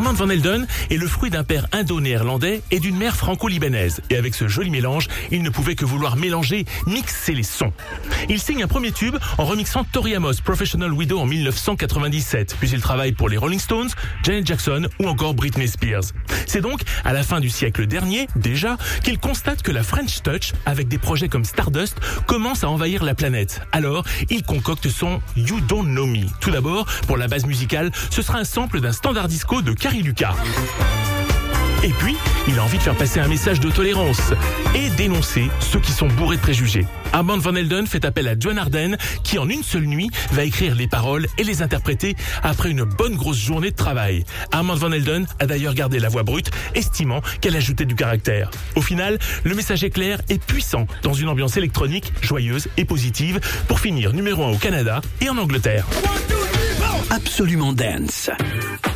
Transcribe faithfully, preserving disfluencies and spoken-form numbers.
Armand Van Helden est le fruit d'un père indo-néerlandais et d'une mère franco-libanaise. Et avec ce joli mélange, il ne pouvait que vouloir mélanger, mixer les sons. Il signe un premier tube en remixant Tori Amos, Professional Widow en mille neuf cent quatre-vingt-dix-sept. Puis il travaille pour les Rolling Stones, Janet Jackson ou encore Britney Spears. C'est donc à la fin du siècle dernier, déjà, qu'il constate que la French Touch, avec des projets comme Stardust, commence à envahir la planète. Alors, il concocte son You Don't Know Me. Tout d'abord, pour la base musicale, ce sera un sample d'un standard disco de Carrie Luca. Et puis, il a envie de faire passer un message de tolérance et dénoncer ceux qui sont bourrés de préjugés. Armand Van Helden fait appel à Joan Arden, qui en une seule nuit va écrire les paroles et les interpréter après une bonne grosse journée de travail. Armand Van Helden a d'ailleurs gardé la voix brute, estimant qu'elle ajoutait du caractère. Au final, le message est clair et puissant dans une ambiance électronique, joyeuse et positive, pour finir numéro un au Canada et en Angleterre. Absolument Dance.